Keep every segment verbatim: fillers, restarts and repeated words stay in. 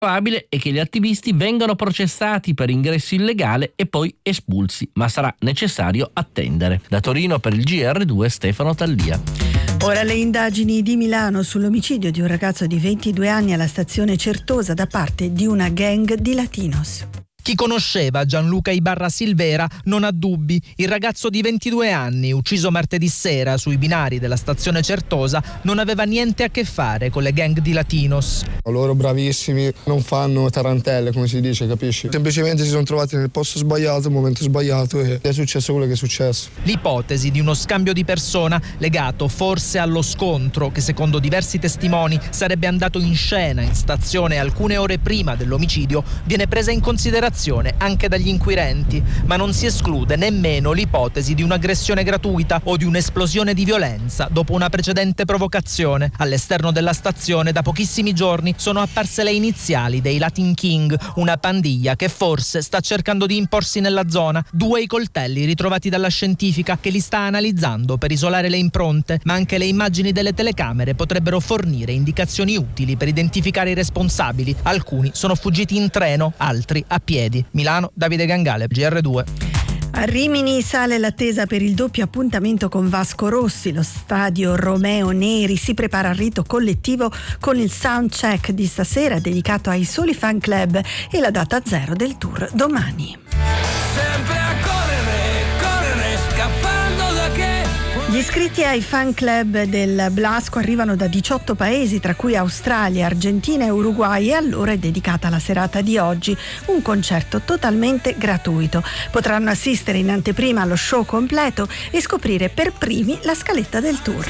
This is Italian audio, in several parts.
Probabile è che gli attivisti vengano processati per ingresso illegale e poi espulsi, ma sarà necessario attendere. Da Torino per il G R due Stefano Tallia. Ora le indagini di Milano sull'omicidio di un ragazzo di ventidue anni alla stazione Certosa da parte di una gang di latinos. Chi conosceva Gianluca Ibarra Silvera non ha dubbi. Il ragazzo di ventidue anni, ucciso martedì sera sui binari della stazione Certosa, non aveva niente a che fare con le gang di latinos. Loro bravissimi, non fanno tarantelle, come si dice, capisci? Semplicemente si sono trovati nel posto sbagliato, al momento sbagliato, e è successo quello che è successo. L'ipotesi di uno scambio di persona legato forse allo scontro che secondo diversi testimoni sarebbe andato in scena in stazione alcune ore prima dell'omicidio viene presa in considerazione anche dagli inquirenti, ma non si esclude nemmeno l'ipotesi di un'aggressione gratuita o di un'esplosione di violenza dopo una precedente provocazione. All'esterno della stazione da pochissimi giorni sono apparse le iniziali dei Latin King, una pandiglia che forse sta cercando di imporsi nella zona. Due i coltelli ritrovati dalla scientifica che li sta analizzando per isolare le impronte, ma anche le immagini delle telecamere potrebbero fornire indicazioni utili per identificare i responsabili. Alcuni sono fuggiti in treno, altri a piedi. Milano, Davide Gangale, G R due. A Rimini sale l'attesa per il doppio appuntamento con Vasco Rossi. Lo stadio Romeo Neri si prepara al rito collettivo con il soundcheck di stasera dedicato ai soli fan club e la data zero del tour domani. Sempre a correre, correre, scappando da che? Gli iscritti ai fan club del Blasco arrivano da diciotto paesi, tra cui Australia, Argentina e Uruguay, e a loro è dedicata la serata di oggi, un concerto totalmente gratuito. Potranno assistere in anteprima allo show completo e scoprire per primi la scaletta del tour.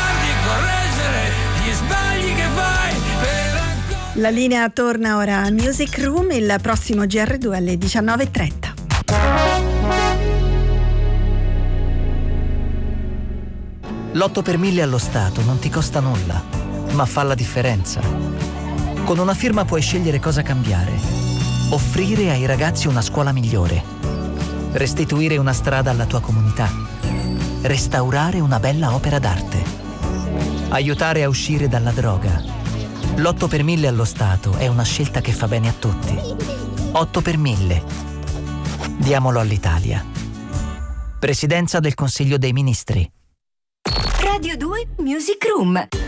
Gli sbagli che fai per ancora... La linea torna ora al Music Room, il prossimo G R due alle diciannove e trenta. L'otto per mille allo Stato non ti costa nulla, ma fa la differenza. Con una firma puoi scegliere cosa cambiare, offrire ai ragazzi una scuola migliore, restituire una strada alla tua comunità, restaurare una bella opera d'arte, aiutare a uscire dalla droga. L'otto per mille allo Stato è una scelta che fa bene a tutti. otto per mille. Diamolo all'Italia. Presidenza del Consiglio dei Ministri. Radio due Music Room.